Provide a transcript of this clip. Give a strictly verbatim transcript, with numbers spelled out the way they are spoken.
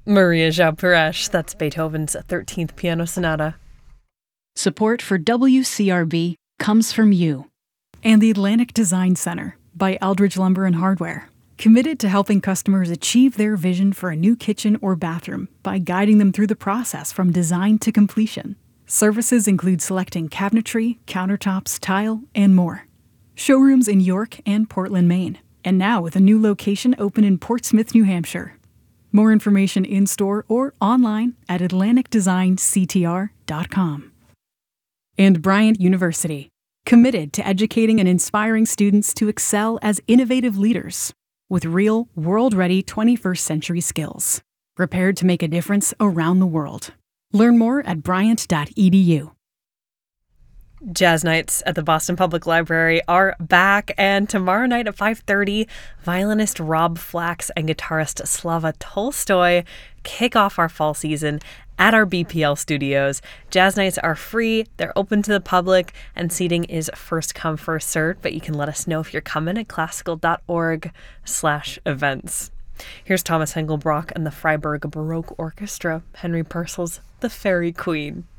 Maria João Pires, that's Beethoven's thirteenth Piano Sonata. Support for W C R B comes from you. And the Atlantic Design Center by Aldridge Lumber and Hardware, committed to helping customers achieve their vision for a new kitchen or bathroom by guiding them through the process from design to completion. Services include selecting cabinetry, countertops, tile, and more. Showrooms in York and Portland, Maine, and now with a new location open in Portsmouth, New Hampshire. More information in-store or online at atlantic design c t r dot com. And Bryant University, committed to educating and inspiring students to excel as innovative leaders with real, world-ready twenty-first century skills, prepared to make a difference around the world. Learn more at bryant dot e d u. Jazz nights at the Boston Public Library are back, and tomorrow night at five thirty, violinist Rob Flax and guitarist Slava Tolstoy kick off our fall season at our B P L studios. Jazz nights are free, they're open to the public, and seating is first come, first served, but you can let us know if you're coming at classical dot org slash events. Here's Thomas Engelbrock and the Freiburg Baroque Orchestra, Henry Purcell's The Fairy Queen.